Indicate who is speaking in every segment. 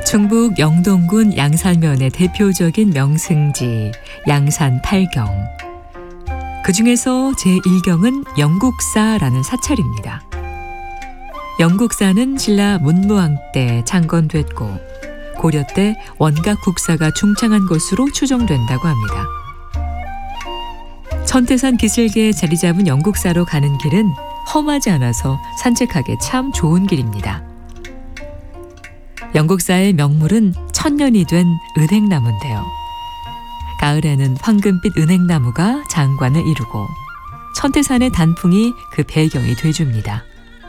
Speaker 1: 충북 영동군 양산면의 대표적인 명승지 양산 팔경. 그 중에서 제1경은 영국사라는 사찰입니다. 영국사는 신라 문무왕 때 창건됐고 고려 때 원각 국사가 중창한 곳으로 추정된다고 합니다. 천태산 기슭에 자리 잡은 영국사로 가는 길은 험하지 않아서 산책하기 참 좋은 길입니다. 영국사의 명물은 천년이 된 은행나무인데요. 가을에는 황금빛 은행나무가 장관을 이루고 천태산의 단풍이 그 배경이 돼줍니다.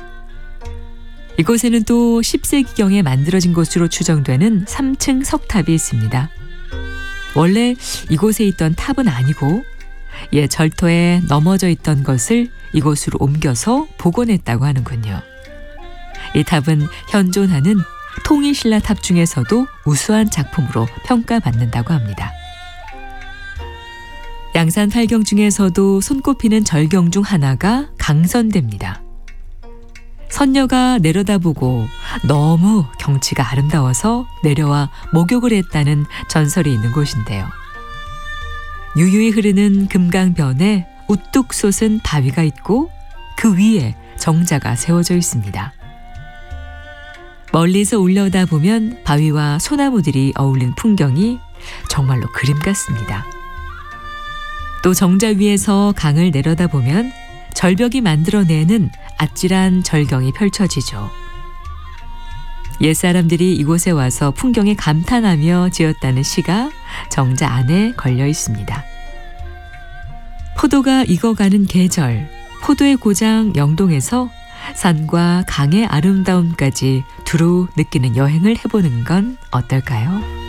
Speaker 1: 이곳에는 또 10세기경에 만들어진 곳으로 추정되는 3층 석탑이 있습니다. 원래 이곳에 있던 탑은 아니고 옛 절터에 넘어져 있던 것을 이곳으로 옮겨서 복원했다고 하는군요. 이 탑은 현존하는 통일신라 탑 중에서도 우수한 작품으로 평가받는다고 합니다. 양산 팔경 중에서도 손꼽히는 절경 중 하나가 강선대입니다. 선녀가 내려다보고 너무 경치가 아름다워서 내려와 목욕을 했다는 전설이 있는 곳인데요. 유유히 흐르는 금강변에 우뚝 솟은 바위가 있고 그 위에 정자가 세워져 있습니다. 멀리서 올려다보면 바위와 소나무들이 어울린 풍경이 정말로 그림 같습니다. 또 정자 위에서 강을 내려다보면 절벽이 만들어내는 아찔한 절경이 펼쳐지죠. 옛사람들이 이곳에 와서 풍경에 감탄하며 지었다는 시가 정자 안에 걸려 있습니다. 포도가 익어가는 계절, 포도의 고장 영동에서 산과 강의 아름다움까지 두루 느끼는 여행을 해보는 건 어떨까요?